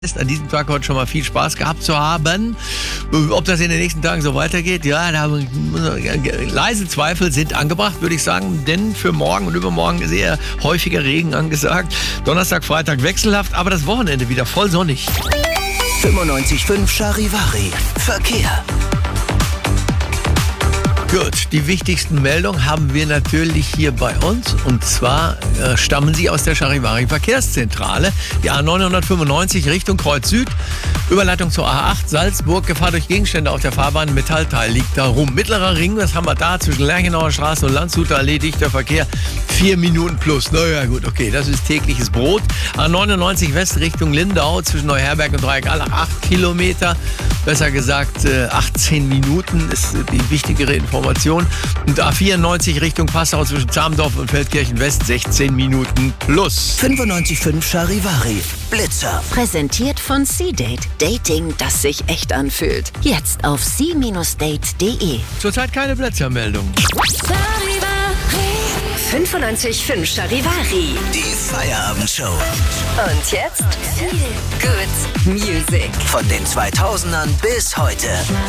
An diesem Tag heute schon mal viel Spaß gehabt zu haben. Ob das in den nächsten Tagen so weitergeht, ja, da leise Zweifel sind angebracht, würde ich sagen, denn für morgen und übermorgen ist eher häufiger Regen angesagt. Donnerstag, Freitag wechselhaft, aber das Wochenende wieder voll sonnig. 95.5 Charivari. Verkehr. Gut, die wichtigsten Meldungen haben wir natürlich hier bei uns. Und zwar stammen sie aus der Charivari Verkehrszentrale. Die A995 Richtung Kreuz Süd. Überleitung zur A8 Salzburg. Gefahr durch Gegenstände auf der Fahrbahn. Metallteil liegt da rum. Mittlerer Ring, was haben wir da? Zwischen Lerchenauer Straße und Landshuter Allee dichter Verkehr. 4 Minuten plus. Naja gut, okay, das ist tägliches Brot. A99 West Richtung Lindau. Zwischen Neuherberg und Dreieckallach 8 Kilometer. Besser gesagt 18 Minuten ist die wichtigere Information. Und A94 Richtung Passau zwischen Zamdorf und Feldkirchen West 16 Minuten plus. 95.5 Charivari. Blitzer. Präsentiert von C-Date. Dating, das sich echt anfühlt. Jetzt auf c-date.de. Zurzeit keine Blitzermeldung. 95.5 Charivari. Die Feierabendshow. Und jetzt Good Music. Von den 2000ern bis heute.